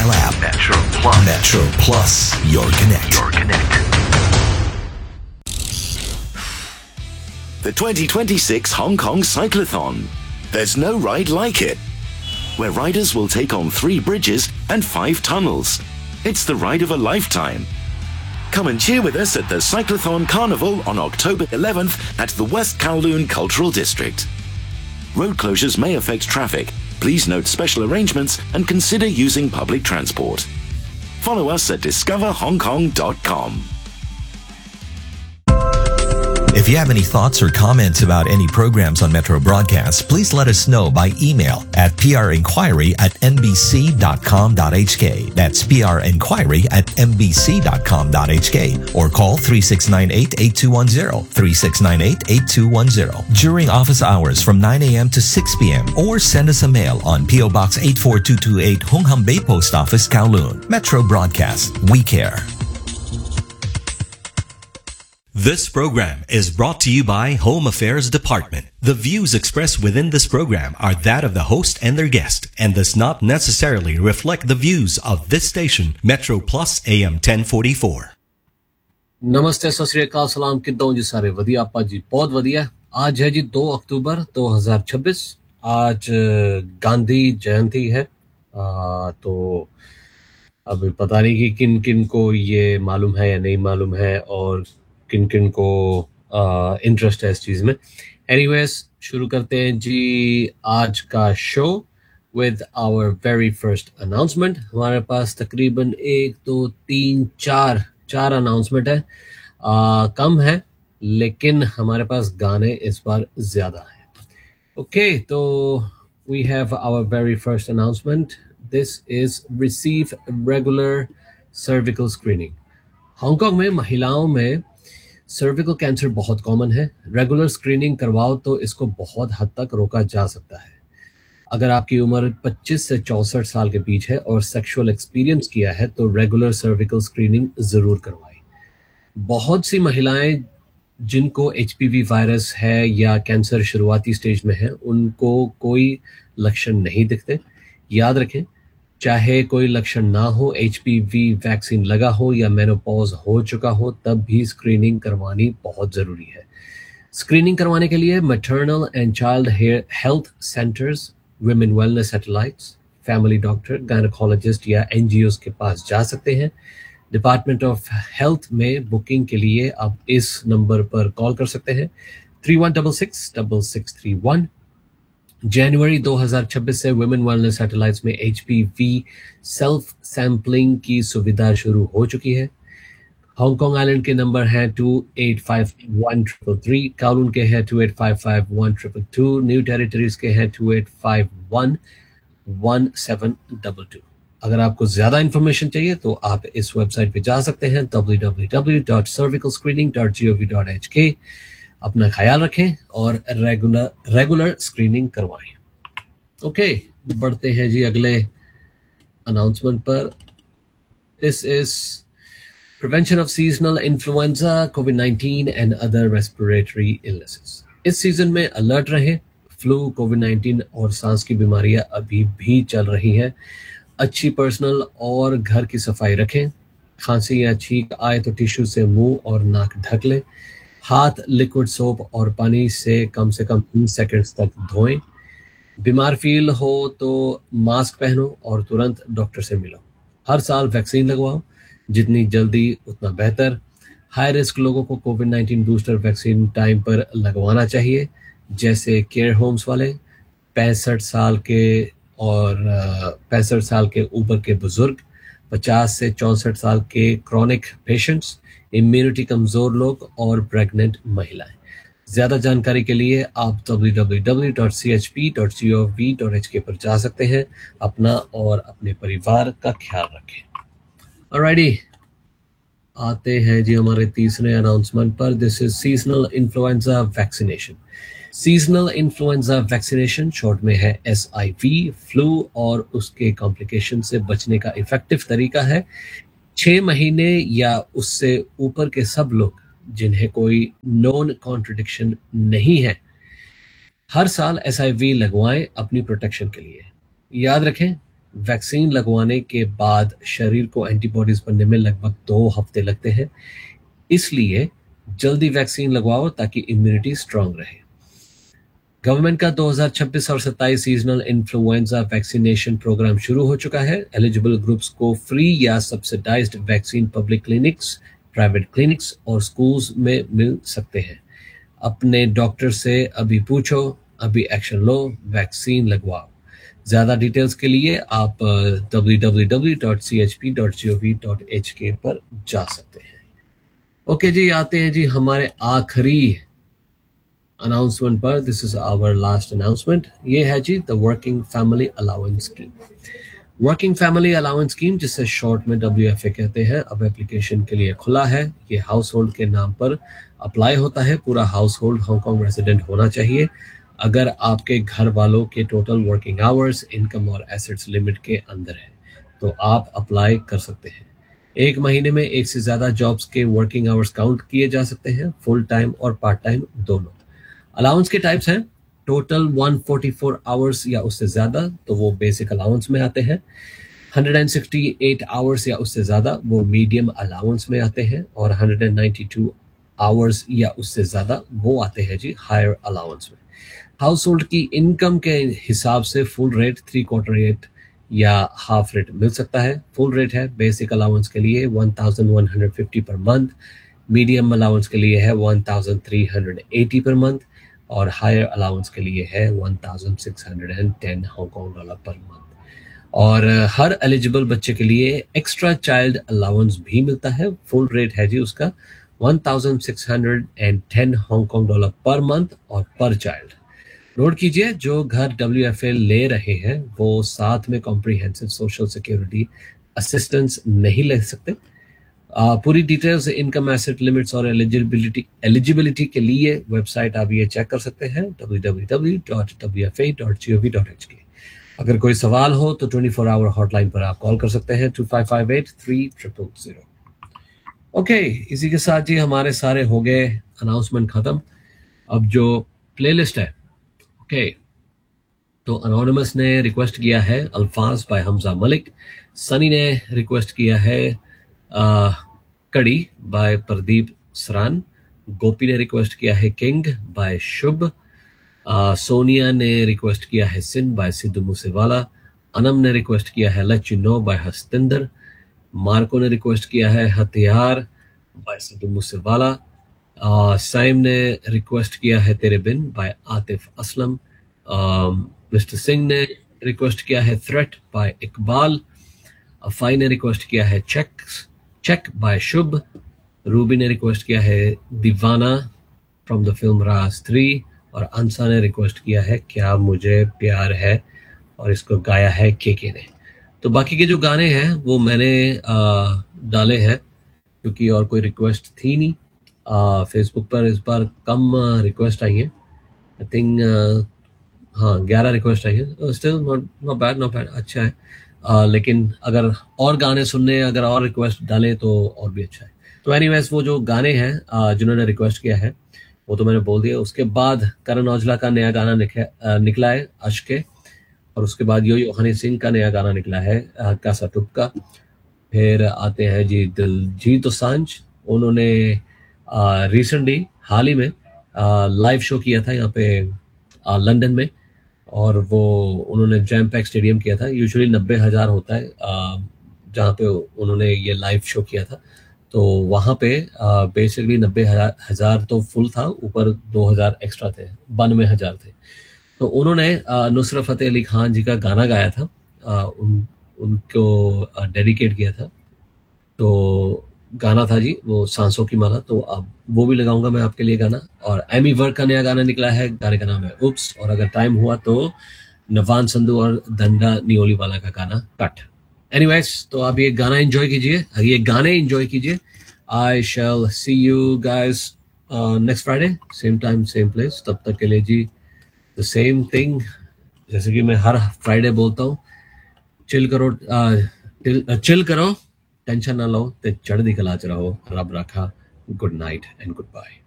mobile app. Metro Plus. Metro Plus, your connect. The 2026 Hong Kong Cyclothon. There's no ride like it, where riders will take on 3 bridges and 5 tunnels. It's the ride of a lifetime. Come and cheer with us at the Cyclothon Carnival on October 11th at the West Kowloon Cultural District. Road closures may affect traffic. Please note special arrangements and consider using public transport. Follow us at discoverhongkong.com. If you have any thoughts or comments about any programs on Metro Broadcast, please let us know by email at prinquiry@nbc.com.hk. That's prinquiry@nbc.com.hk, or call 3698-8210, 3698-8210 during office hours from 9 a.m. to 6 p.m. or send us a mail on PO Box 84228 Hung Hom Bay Post Office, Kowloon. Metro Broadcast, we care. This program is brought to you by Home Affairs Department. The views expressed within this program are that of the host and their guest and does not necessarily reflect the views of this station, Metro Plus AM 1044. नमस्ते, सत श्री अकाल, सलाम, किद्दां हो जी सारे? वधिया आपा जी, बहुत वधिया। आज है जी 2 अक्टूबर 2026। आज गांधी जयंती है। तो अब पता नहीं कि किन किन को ये मालूम है या नहीं मालूम है और किन किन को इंटरेस्ट है इस चीज में। एनीवेज, शुरू करते हैं जी आज का show with our very first announcement. हमारे पास तकरीबन 1 2 3 4 अनाउंसमेंट है। कम है लेकिन हमारे पास गाने इस बार ज्यादा है। ओके, तो we have our very first announcement. This is receive regular cervical screening. Hong Kong में महिलाओं में सर्विकल कैंसर बहुत कॉमन है। रेगुलर स्क्रीनिंग करवाओ तो इसको बहुत हद तक रोका जा सकता है। अगर आपकी उम्र 25 से 64 साल के बीच है और सेक्सुअल एक्सपीरियंस किया है तो रेगुलर सर्विकल स्क्रीनिंग जरूर करवाएं। बहुत सी महिलाएं जिनको एचपीवी वायरस है या कैंसर शुरुआती स्टेज में है, उनको कोई लक्षण नहीं दिखते। याद रखें, चाहे कोई लक्षण ना हो, एचपीवी वैक्सीन लगा हो या मेनोपॉज हो चुका हो, तब भी स्क्रीनिंग करवानी बहुत जरूरी है। स्क्रीनिंग करवाने के लिए maternal and child health centres, women wellness satellites, family doctor, gynaecologist या एनजीओज के पास जा सकते हैं। डिपार्टमेंट ऑफ हेल्थ में बुकिंग के लिए आप इस नंबर पर कॉल कर सकते हैं 31666631। जनवरी 2026 से वुमेन वेलनेस सैटेलाइट्स में एचपीवी सेल्फ सैंपलिंग की सुविधा शुरू हो चुकी है। हांगकांग आइलैंड के नंबर हैं 285133, काउलून के हैं 28551222, न्यू टेरिटरीज के हैं 28511722। अगर आपको ज्यादा इंफॉर्मेशन चाहिए तो आप इस वेबसाइट पे जा सकते हैं www.cervicalscreening.gov.hk। अपना ख्याल रखें और रेगुलर स्क्रीनिंग करवाएं। ओके, बढ़ते हैं जी अगले अनाउंसमेंट पर। This is prevention of seasonal influenza, covid and other respiratory illnesses. इस सीजन में अलर्ट रहें। फ्लू, कोविड-19 और सांस की बीमारियां अभी भी चल रही हैं। अच्छी पर्सनल और घर की सफाई रखें। खांसी या छींक आए तो टिश्यू से मुंह और नाक ढक लें। हाथ लिक्विड सोप और पानी से कम 30 सेकंड्स तक धोएं। बीमार फील हो तो मास्क पहनो और तुरंत डॉक्टर से मिलो। हर साल वैक्सीन लगवाओ, जितनी जल्दी उतना बेहतर। हाई रिस्क लोगों को कोविड-19 बूस्टर वैक्सीन टाइम पर लगवाना चाहिए, जैसे केयर होम्स वाले, 65 साल के और 65 साल के ऊपर के बुजुर्ग, 50 से 64 साल के क्रॉनिक पेशेंट्स, इम्यूनिटी कमजोर लोग और प्रेग्नेंट महिलाएं। ज्यादा जानकारी के लिए आप www.chp.gov.hk पर जा सकते हैं। अपना और अपने परिवार का ख्याल रखें। ऑलराइटी, आते हैं जी हमारे तीसरे अनाउंसमेंट पर। This is seasonal influenza vaccination. Seasonal influenza vaccination short में है SIV। फ्लू और उसके कॉम्प्लिकेशन से बचने का इफेक्टिव तरीका है 6 महीने या उससे ऊपर के सब लोग जिन्हें कोई नोन कॉन्ट्रडिक्शन नहीं है, हर साल SIV लगवाएं अपनी प्रोटेक्शन के लिए। याद रखें, वैक्सीन लगवाने के बाद शरीर को एंटीबॉडीज बनने में लगभग 2 हफ्ते लगते हैं, इसलिए जल्दी वैक्सीन लगवाओ ताकि इम्यूनिटी स्ट्रांग रहे। गवर्नमेंट का 2026 और 27 सीजनल इन्फ्लुएंजा वैक्सीनेशन प्रोग्राम शुरू हो चुका है। एलिजिबल ग्रुप्स को फ्री या subsidised vaccine public clinics, private clinics और स्कूल्स में मिल सकते हैं। अपने डॉक्टर से अभी पूछो, अभी एक्शन लो, वैक्सीन लगवाओ। ज्यादा डिटेल्स के लिए आप www.chp.gov.hk पर जा सकते हैं। ओके जी, आते हैं जी हमारे आखिरी अनाउंसमेंट पर। This is our last announcement. ये है जी the working family allowance scheme. Working family allowance scheme, जिसे शॉर्ट में WFA कहते हैं, अब एप्लीकेशन के लिए खुला है। ये हाउस होल्ड के नाम पर अप्लाई होता है। पूरा हाउस होल्ड हांगकांग रेजिडेंट होना चाहिए। अगर आपके घर वालों के टोटल वर्किंग आवर्स, इनकम और एसेट्स लिमिट के अंदर है तो आप अप्लाई कर सकते हैं। एक महीने में एक से ज्यादा जॉब्स के वर्किंग आवर्स काउंट किए जा सकते हैं, फुल टाइम और पार्ट टाइम दोनों। अलाउंस के टाइप्स हैं टोटल 144 आवर्स या उससे ज्यादा तो वो बेसिक अलाउंस में आते हैं। 168 आवर्स या उससे ज्यादा वो मीडियम अलाउंस में आते हैं। और 192 आवर्स या उससे ज्यादा वो आते हैं जी हायर अलाउंस में। हाउस होल्ड की इनकम के हिसाब से फुल रेट, 3/4 रेट या हाफ रेट मिल सकता है। फुल रेट है बेसिक अलाउंस के लिए 1150 पर मंथ, मीडियम अलाउंस के लिए है 1380 पर मंथ और हायर अलाउंस के लिए है 1610 हांगकांग डॉलर पर मंथ। और हर एलिजिबल बच्चे के लिए एक्स्ट्रा चाइल्ड अलाउंस भी मिलता है। फुल रेट है जी उसका 1610 हांगकांग डॉलर पर मंथ और पर चाइल्ड। नोट कीजिए, जो घर WFA ले रहे हैं वो साथ में कॉम्प्रिहेंसिव सोशल सिक्योरिटी असिस्टेंस नहीं ले सकते। पूरी डिटेल्स, इनकम, एसेट लिमिट्स और एलिजिबिलिटी के लिए वेबसाइट आप ये चेक कर सकते हैं www.wfa.gov.hk। अगर कोई सवाल हो तो 24 आवर हॉटलाइन पर आप कॉल कर सकते हैं 2558-3000। ओके, इसी के साथ जी हमारे सारे हो गए अनाउंसमेंट खत्म। अब जो प्लेलिस्ट है, ओके, तो अनोनिमस ने रिक्वेस्ट किया है अल्फाज बाय हमजा मलिक। सनी ने रिक्वेस्ट किया है कड़ी बाय प्रदीप सरान। गोपी ने रिक्वेस्ट किया है किंग बाय शुभ। सोनिया ने रिक्वेस्ट किया है सिन बाय सिद्धू मूसेवाला। अनम ने रिक्वेस्ट किया है let you know bye हस्तिंदर। Marco ने रिक्वेस्ट किया है हथियार बाय सिद्धू मूसेवाला। साइम ने रिक्वेस्ट किया है तेरे बिन बाय आतिफ असलम। मिस्टर सिंह ने रिक्वेस्ट किया है थ्रेट बाय इकबाल। अफाई ने रिक्वेस्ट किया है चेक बाय शुभ। रूबी ने रिक्वेस्ट किया है दीवाना फ्रॉम द फिल्म राज 3। और अंसा ने रिक्वेस्ट किया है क्या मुझे प्यार है और इसको गाया है केके ने। तो बाकी के जो गाने हैं वो मैंने डाले हैं क्योंकि और कोई रिक्वेस्ट थी नहीं। फेसबुक पर इस बार कम रिक्वेस्ट आई है, आई थिंक हाँ 11 रिक्वेस्ट आई है। स्टिल नॉट बैड, अच्छा है। लेकिन अगर और गाने सुनने, अगर और रिक्वेस्ट डालें तो और भी अच्छा है। तो एनीवेज वो जो गाने हैं जिन्होंने रिक्वेस्ट किया है वो तो मैंने बोल दिया। उसके बाद करण औजला का नया गाना निकला है अश्के। और उसके बाद यो हनी सिंह का नया गाना निकला है कासा टुपका। फिर आते हैं जी दिलजीत दोसांझ। उन्होंने रिसेंटली हाल ही में लाइव शो किया था यहाँ पे लंदन में और वो उन्होंने जैम पैक स्टेडियम किया था। यूजुअली 90,000 होता है जहाँ पे उन्होंने ये लाइव शो किया था। तो वहाँ पे बेसिकली 90,000 तो फुल था, ऊपर 2,000 एक्स्ट्रा थे, 92,000 थे। तो उन्होंने नुसरत फतेह अली खान जी का गाना गाया था, उनको डेडिकेट किया था। तो गाना था जी वो सांसों की माला। तो अब वो भी लगाऊंगा मैं आपके लिए गाना। और एमी वर्क का नया गाना निकला है, गाने का नाम है उप्स। और अगर टाइम हुआ तो नवान संधू और दंडा नियोली वाला का गाना कट। एनीवेज, तो आप ये गाना एंजॉय कीजिए, ये गाने एंजॉय कीजिए। आई शैल सी you guys next Friday same time same place. तब तक के लिए जी द सेम थिंग, जैसे कि मैं हर फ्राइडे बोलता हूँ, चिल करो, टेंशन ना लो ते चढ़दी कला च रहो। रब रखा। Good night and good bye.